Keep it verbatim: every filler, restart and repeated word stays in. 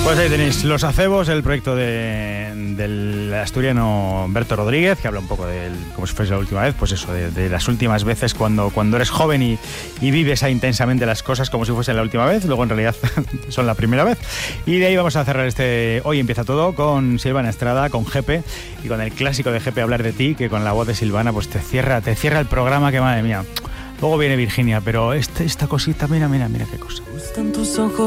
Pues ahí tenéis Los Acebos, el proyecto de, del asturiano Berto Rodríguez, que habla un poco de como si fuese la última vez, pues eso, de, de las últimas veces cuando, cuando eres joven y, y vives ahí intensamente las cosas como si fuese la última vez, luego en realidad son la primera vez. Y de ahí vamos a cerrar este Hoy Empieza Todo con Silvana Estrada, con Jepe, y con el clásico de Jepe, Hablar de ti, que con la voz de Silvana pues te cierra, te cierra el programa, que madre mía. Luego viene Virginia, pero este, esta cosita, mira, mira, mira qué cosa.